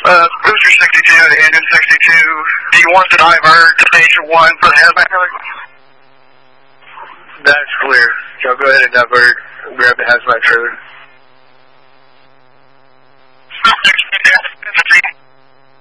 Booster 62 and Engine 62, do you want to divert to Station 1 for the hazmat truck? That's clear. So go ahead and divert and grab the hazmat trailer.